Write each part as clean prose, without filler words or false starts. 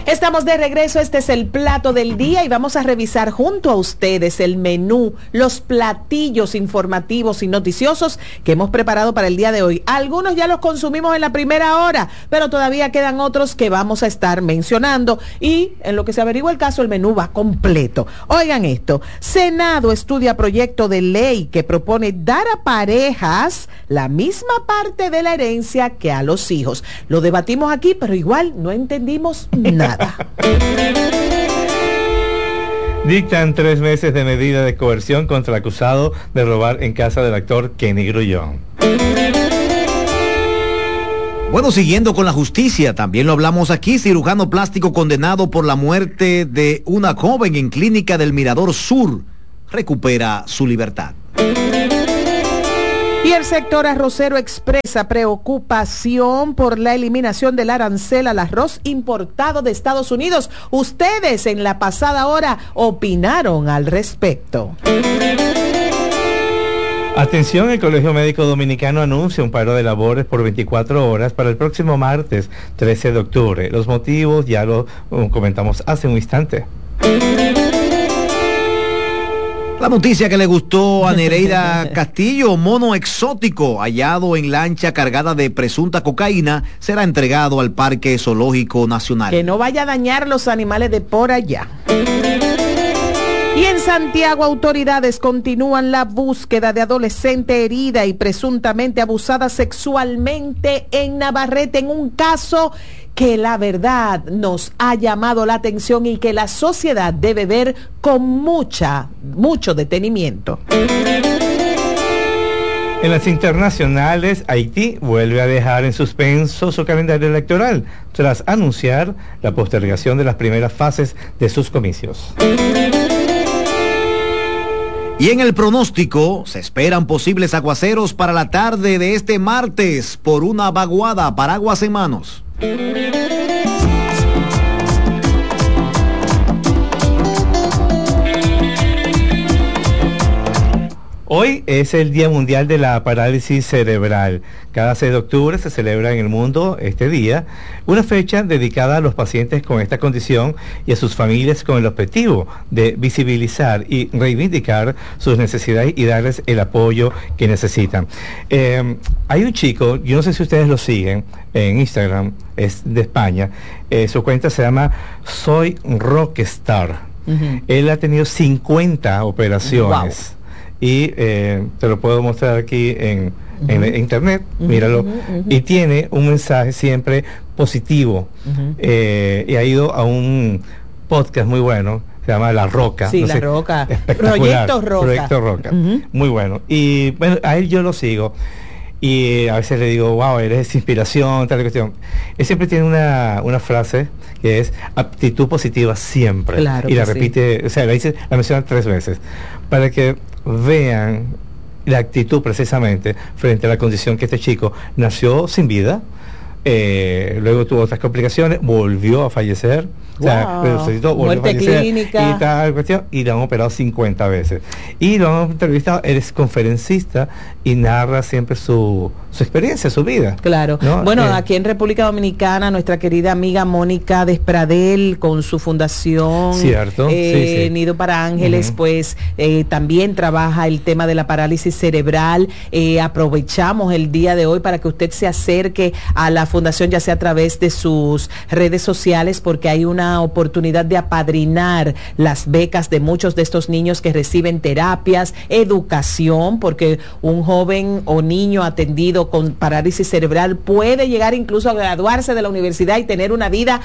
Estamos de regreso, este es el plato del día y vamos a revisar junto a ustedes el menú, los platillos informativos y noticiosos que hemos preparado para el día de hoy. Algunos ya los consumimos en la primera hora, pero todavía quedan otros que vamos a estar mencionando y en lo que se averigua el caso, el menú va completo. Oigan esto, Senado estudia proyecto de ley que propone dar a parejas la misma parte de la herencia que a los hijos. Lo debatimos aquí, pero igual no entendimos nada. Dictan 3 meses de medida de coerción contra el acusado de robar en casa del actor Kenny Grullón. Bueno, siguiendo con la justicia, también lo hablamos aquí, cirujano plástico condenado por la muerte de una joven en clínica del Mirador Sur, recupera su libertad. Y el sector arrocero expresa preocupación por la eliminación del arancel al arroz importado de Estados Unidos. Ustedes en la pasada hora opinaron al respecto. Atención, el Colegio Médico Dominicano anuncia un paro de labores por 24 horas para el próximo martes 13 de octubre. Los motivos ya lo comentamos hace un instante. La noticia que le gustó a Nereida Castillo, mono exótico hallado en lancha cargada de presunta cocaína, será entregado al Parque Zoológico Nacional. Que no vaya a dañar los animales de por allá. Y en Santiago, autoridades continúan la búsqueda de adolescente herida y presuntamente abusada sexualmente en Navarrete, en un caso que la verdad nos ha llamado la atención y que la sociedad debe ver con mucho detenimiento. En las internacionales, Haití vuelve a dejar en suspenso su calendario electoral tras anunciar la postergación de las primeras fases de sus comicios. Y en el pronóstico, se esperan posibles aguaceros para la tarde de este martes por una vaguada, paraguas en manos. Hoy es el Día Mundial de la Parálisis Cerebral. Cada 6 de octubre se celebra en el mundo este día, una fecha dedicada a los pacientes con esta condición y a sus familias con el objetivo de visibilizar y reivindicar sus necesidades y darles el apoyo que necesitan. Hay un chico, yo no sé si ustedes lo siguen en Instagram, es de España, su cuenta se llama Soy Rockstar. Él ha tenido 50 operaciones. Wow. Y te lo puedo mostrar aquí en internet, míralo, y tiene un mensaje siempre positivo, y ha ido a un podcast muy bueno, se llama La Roca. Sí, La Roca, Proyecto Roca, muy bueno, y bueno, a él yo lo sigo, y a veces le digo, wow, eres inspiración, tal cuestión. Él siempre tiene una frase que es actitud positiva siempre, claro, y la repite, o sea, la menciona 3 veces, para que vean la actitud precisamente frente a la condición que este chico nació sin vida, luego tuvo otras complicaciones, volvió a fallecer, wow. O sea, muerte clínica y tal cuestión, y lo han operado 50 veces y lo han entrevistado. Él es conferencista y narra siempre su experiencia, su vida. Claro, ¿no? Bueno, aquí en República Dominicana nuestra querida amiga Mónica Despradel con su fundación, cierto, sí. Nido para Ángeles, pues también trabaja el tema de la parálisis cerebral. Aprovechamos el día de hoy para que usted se acerque a la fundación, ya sea a través de sus redes sociales, porque hay una oportunidad de apadrinar las becas de muchos de estos niños que reciben terapias, educación, porque un joven o niño atendido con parálisis cerebral puede llegar incluso a graduarse de la universidad y tener una vida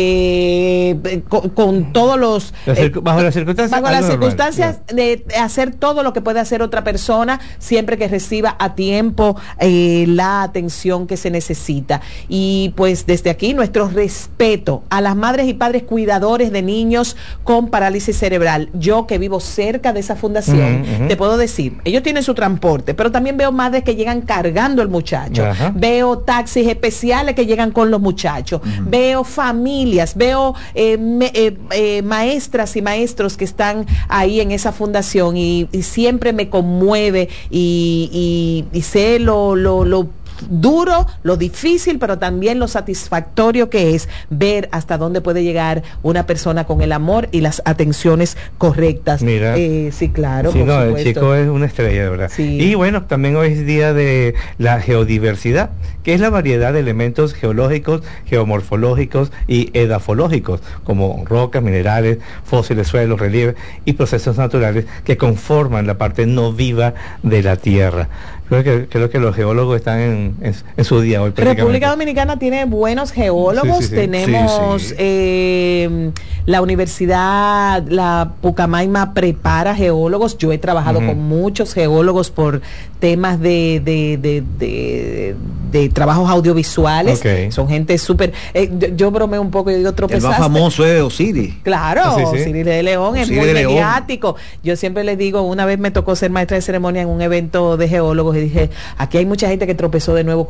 con todos los bajo las circunstancias de hacer todo lo que puede hacer otra persona siempre que reciba a tiempo la atención que se necesita. Y pues desde aquí nuestro respeto a las madres y padres cuidadores de niños con parálisis cerebral. Yo que vivo cerca de esa fundación, te puedo decir, ellos tienen su transporte, pero también veo madres que llegan cargando el muchacho, veo taxis especiales que llegan con los muchachos, veo familias, veo maestras y maestros que están ahí en esa fundación y siempre me conmueve y sé lo duro, lo difícil, pero también lo satisfactorio que es ver hasta dónde puede llegar una persona con el amor y las atenciones correctas. Mira, sí, claro, sí, por no, supuesto. el chico es una estrella, de verdad. Sí. Y bueno, también hoy es día de la geodiversidad, que es la variedad de elementos geológicos, geomorfológicos y edafológicos, como rocas, minerales, fósiles, suelos, relieves y procesos naturales que conforman la parte no viva de la Tierra. Creo que los geólogos están en su día hoy. República Dominicana tiene buenos geólogos, Sí. tenemos la universidad, la Pucamaima prepara geólogos, yo he trabajado con muchos geólogos por temas de trabajos audiovisuales, son gente súper, yo bromeo un poco, yo digo tropezaste. El más famoso es Osiris. Claro, Sí. Osiris de León Osiris es muy de León. mediático. Yo siempre les digo, una vez me tocó ser maestra de ceremonia en un evento de geólogos y dije, aquí hay mucha gente que tropezó de nuevo